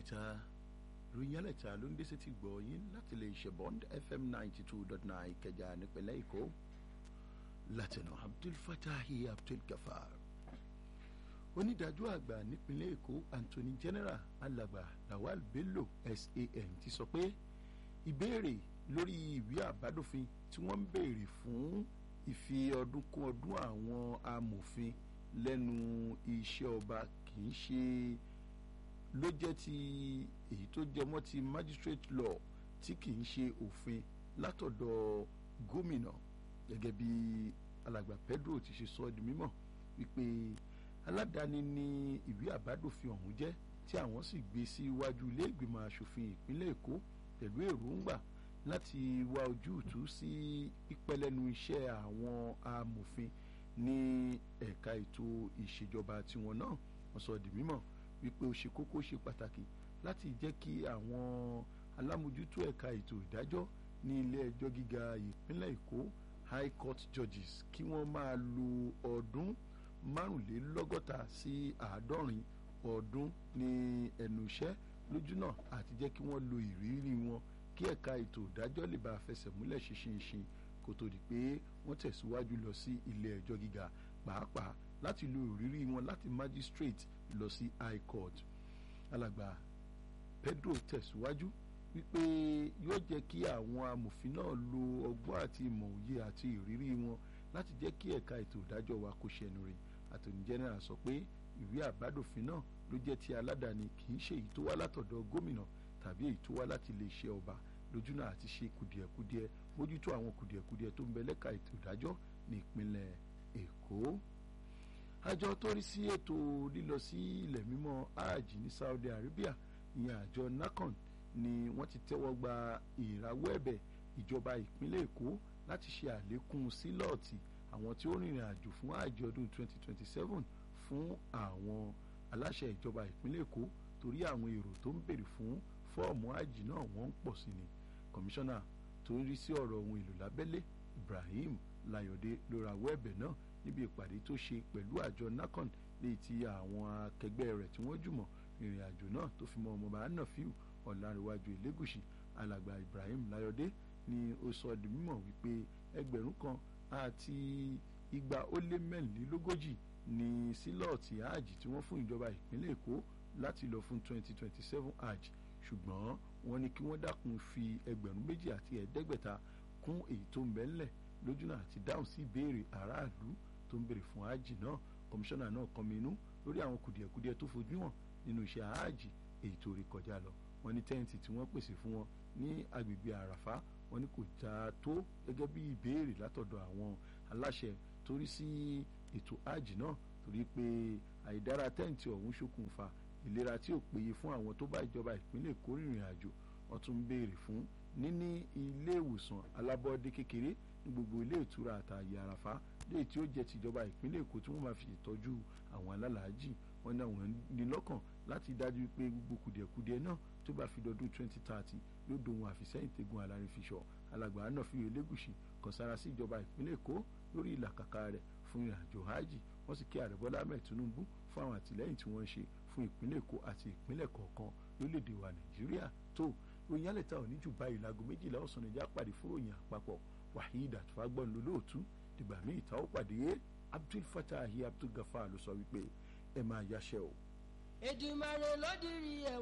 ròyìn alẹ́ta ló ń dé sétí gbọ́ yín láti lè ṣe Bond FM 92.9 Ìkẹjà nípínlẹ̀ Èkó látẹnu Abdul Fatahi Abdul Gafar. Onídàájọ́ àgbà nípínlẹ̀ Èkó Anthony General Alàgbà Lawal Bello SAN ti sọ pé ìbéèrè lórí ìwé àbádòfin tí wọ́n ń béèrè fún ìfi ọdún kún ọdún àwọn amòfin lẹ́nu iṣẹ́ ọba kì í ṣe ló jẹ́ ti èyí tó jẹmọ́ ti magistrate law tí kì í ṣe òfin látọ̀dọ̀ gómìnà gẹ́gẹ́ bí alàgbà Pedro ti ṣe sọ di mímọ̀ wípé aládàáni ni ìwé àbádòfin ọ̀hún jẹ́ tí àwọn sì gbé sí iwájú ilé ìgbìmọ̀ asòfin ìpínlẹ̀ Èkó pẹ̀lú èròǹgbà láti wá ojútùú sí pípẹ́lẹ́nu iṣẹ́ àwọn amòfin ní ẹ̀ka ètò ìṣèjọba tiwọn náà. Wọ́n sọ di mímọ̀ wípé ó ṣe kókó ṣe pàtàkì láti jẹ́ kí àwọn alámòjútó ẹ̀ka ètò ìdájọ́ ní ilé ẹjọ́ gíga ìpínlẹ̀ Èkó High Court Judges kí wọ́n máa lo ọdún 45 sí 90 ọdún ní ẹnu iṣẹ́ lójúnà àti jẹ́ kí wọ́n lo ìrírí wọn kí ẹ̀ka ètò ìdájọ́ lè bá fẹsẹ̀ múlẹ̀ ṣinṣin kó tó di pé wọ́n tẹ̀síwájú lọ sí ilé ẹjọ́ gíga pàápàá láti lo ìrírí wọn láti magistrate lọ sí High Court. Alàgbà Pedro tẹ̀síwájú wípé yóò jẹ́ kí àwọn amòfin náà lo ọgbọ́n àti ìmọ̀ òye àti ìrírí wọn láti jẹ́ kí ẹ̀ka ètò ìdájọ́ wa kó ṣẹnu rẹ̀. Attorney General sọ pé ìwé àbádòfin náà ló jẹ́ ti aládàáni kì í ṣe èyí tó wá látọ̀dọ̀ gómìnà tàbí èyí tó wá láti ilé iṣẹ́ ọba lójúnà àti ṣe kùdìẹ̀kudiẹ mójútó àwọn kùdìẹ̀kudiẹ tó ń bẹ lẹ́ka ètò ìdájọ́ ní ìpínlẹ̀ Èkó. Àjọ tó rí sí ètò lílọ sí ilẹ̀ mímọ́ hajj ní Saudi Arabia ìyẹn àjọ NACON ni wọ́n ti tẹ́wọ́ gba ìrawọ́ ẹ̀bẹ̀ ìjọba ìpínlẹ̀ Èkó láti ṣe àlékún sílọ̀tì àwọn tí ó rìnrìn àjò fún hajj ọdún 2027 fún àwọn aláṣẹ ìjọba ìpínlẹ̀ Èkó torí àwọn èrò tó ń béèrè fún fọ́ọ̀mù hajj náà wọ́n ń pọ̀ sí ni. Kọmíṣánná tó ń rí sí ọ̀rọ̀ ohun èlò lábẹ́lé Ibrahim Layode ló rawọ́ ẹ̀bẹ̀ náà níbi ìpàdé tó ṣe pẹ̀lú àjọ NACON léyìí tí àwọn akẹgbẹ́ rẹ̀ tí wọ́n jùmọ̀ ìrìn àjò náà tó fi mọ́ ọmọọba Nafiu Ọ̀làǹrẹ̀wájú Elégùṣì. Alàgbà Ibrahim Layode ni ó sọ di mímọ̀ wípé 1,240 ní sílọ̀tì hajj tí wọ́n fún ìjọba ìpínlẹ̀ Èkó láti lọ fún 2027 hajj ṣùgbọ́n wọ́n ní kí wọ́n dákun fi 2,500 kún èyí tó ń bẹ ńlẹ̀ lójúnà àti dáhùn sí ìbéèrè aráàlú tó ń béèrè fún hajj náà. Kọmíṣánná náà kọminú lórí àwọn kùdìẹ̀kudiẹ tó fojú hàn nínú iṣẹ́ hajj èyí tó rí kọjá lọ. Wọ́n ní tẹ́ǹtì tí wọ́n pèsè fún wọn ní agbègbè àràfá wọ́n ní kò já tó gẹ́gẹ́ bí ìbéèrè látọ̀dọ̀ àwọn aláṣẹ torí sí ètò hajj náà torí pé àìdára tẹ́ǹtì ọ̀hún ṣokùnfà ìlera tí ò péye fún àwọn tó bá ìjọba ìpínlẹ̀ Èkó rìnrìn àjò. Wọ́n tún ń béèrè fún níní ilé ìwòsàn alábọ́ọ́dé kékeré ní gbogbo ilé ìtura àtàyè àràfá léyìí tí ó jẹ́ tìjọba ìpínlẹ̀ Èkó tí wọ́n máa fi ìtọ́jú àwọn alálàájì. Wọ́n ní àwọn ní lọ́kàn láti dájú pé gbogbo kùdìẹ̀kudiẹ náà tó bá fi dọdún 2030 yóò dohun àfisẹ́yìn tegun alárinfiṣọ. Alàgbà Nafiu Elégùṣì kan sára sí ìjọba ìpínlẹ̀ Èkó lórí ìlàkàkà rẹ̀ fún ìrìnàjò hajj. Wọ́n sì kí Ààrẹ Bọ́lá Ahmed Tinubu fún àwọn àtìlẹ́yìn tí wọ́n ń ṣe fún ìpínlẹ̀ Èkó àti ìpínlẹ̀ kọ̀ọ̀kan lórílẹ̀‐èdè wa Nàìjíríà. tó ròyìn alẹ́ta òní jù báyìí láago 12 ọ̀sán ìjà pàdé fún ròyìn àpapọ̀ Waheed Àtúfágbọ́n lólóòtú dìgbà míì tá ó pàdé Abdul Fatahi Abdul Gafar ló sọ wípé ẹ máa yáṣẹ́ o. Èdùmàrè ló dirí ẹ̀wọ̀n.